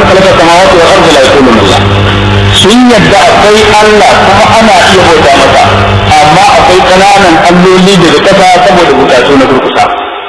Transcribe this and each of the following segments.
khalaqa samawati wal ardi la yaquluna Allah sun yadda akwai Allah kuma ana iya bauta masa amma akwai kananan alloli daga kasa saboda bukatu na kurkusa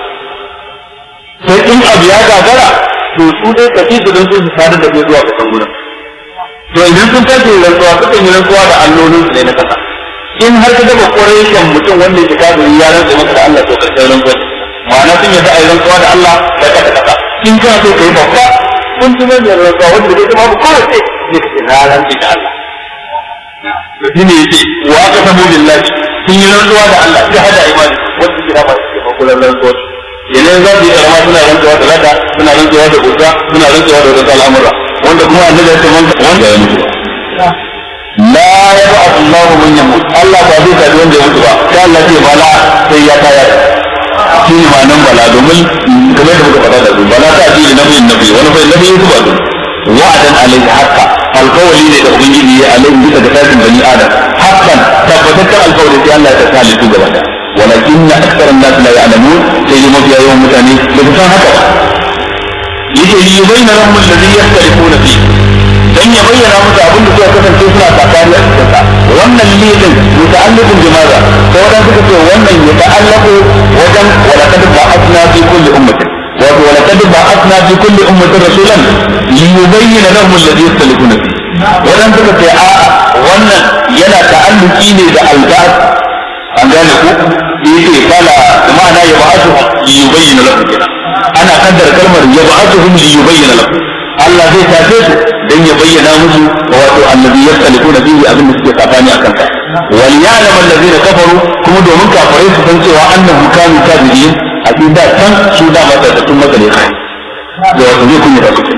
sai in abu ya gagara to su dai kafi su don su sadar da bai zuwa kasan gurin to idan sun tashi rantsuwa sukan yi rantsuwa da allolin su ne na kasa in har ka daba ƙwararren mutum wanda yake kafiri ya rantsa maka da Allah to karshen rantsuwa ma'ana sun yadda a yi rantsuwa da Allah da kasa in kana so ka yi babba kun tuna da rantsuwa wanda zai zama kowace ne ka ce na rantsi da Allah shi ne yake wa aka samu billahi sun yi rantsuwa da Allah sai hada imani wanda kira ba su ke fakulan rantsuwa idan za su yi karama suna rantsuwa da lada suna rantsuwa da kusa suna rantsuwa da wasu al'amura wanda kuma annabi ya ce wanda ya mutu la yab'ath Allahu man yamut Allah ba zai tafi wanda ya mutu ba sai Allah ce bala sai ya tayar shi ne ma nan bala domin kamar da muka faɗa da su bala ta ji nabiyin nabi wani bai nabi yusuf ba wa'adan alaihi haqqa alqawli ne da ubangiji ya alaihi bisa ga tashin bani adam haqqan tabbataccen alqawli sai Allah ya tsali su gaba da walakin aktsara an-nas la ya'lamun sai mu biya yawan mutane da san haka yake li yubayyana lahum alladhi yakhtalifuna fi dan ya bayyana musu abin da suka kasance suna tsakani a cikin sa wannan lidin muta'alliqun bimaza sai wadan suka ce wannan ya ta'allaqu wajen walaqad ba'athna fi kulli ummatin wato walaqad ba'athna fi kulli ummatin rasulan li yubayyana lahum alladhi yakhtalifuna fi wadan suka ce a wannan yana ta'alluqi ne da al-ba'th an gane ku yake fala ma'ana ya ba'athuhum li yubayyana lahum ana kaddara kalmar ya ba'athuhum li yubayyana lahum Allah zai tafe su dan ya bayyana musu wato annabi ya saliku da bihi abin da suke kafani akan sa wal ya'lam allazina kafaru kuma domin kafirai su san cewa annahu kanu kafirin a cikin da kan su da mata da sun maka ne kai da wato ne kun yi da su